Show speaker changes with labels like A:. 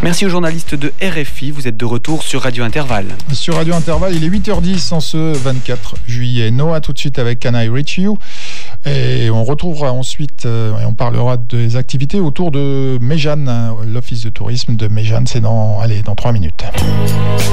A: Merci aux journalistes de RFI. Vous êtes de retour sur Radio Intervalle.
B: Sur Radio Intervalle, il est 8h10 en ce 24 juillet. Noah tout de suite avec Can I Reach You. Et on retrouvera ensuite, et on parlera des activités autour de Méjane, l'office de tourisme de Méjane. C'est dans 3 minutes.